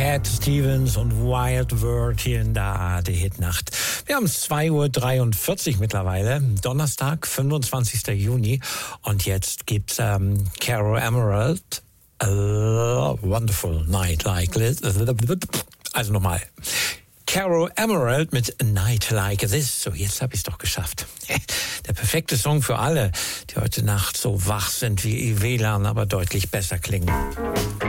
Cat Stevens und Wild World hier in der ARD-Hitnacht. Wir haben 2:43 Uhr mittlerweile, Donnerstag, 25. Juni. Und jetzt gibt's Caro Emerald, A Wonderful Night Like This. Also nochmal. Caro Emerald mit A Night Like This. So, jetzt habe ich es doch geschafft. Der perfekte Song für alle, die heute Nacht so wach sind wie WLAN, aber deutlich besser klingen.